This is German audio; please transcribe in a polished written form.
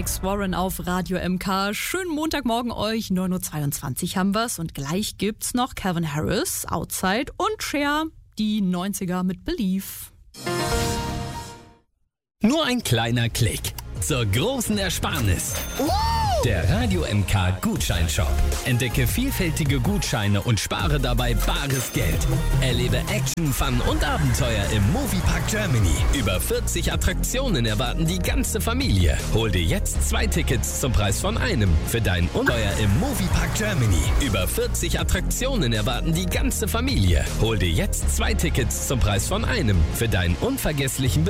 Alex Warren auf Radio MK. Schönen Montagmorgen euch. 9.22 Uhr haben wir's. Und gleich gibt's noch Calvin Harris, Outside und Cher, die 90er mit Believe. Nur ein kleiner Klick zur großen Ersparnis. Der Radio MK Gutscheinshop. Entdecke vielfältige Gutscheine und spare dabei bares Geld. Erlebe Action, Fun und Abenteuer im Moviepark Germany. Über 40 Attraktionen erwarten die ganze Familie. Hol dir jetzt 2 Tickets zum Preis von einem für dein Abenteuer im Moviepark Germany. Über 40 Attraktionen erwarten die ganze Familie. Hol dir jetzt 2 Tickets zum Preis von einem für deinen unvergesslichen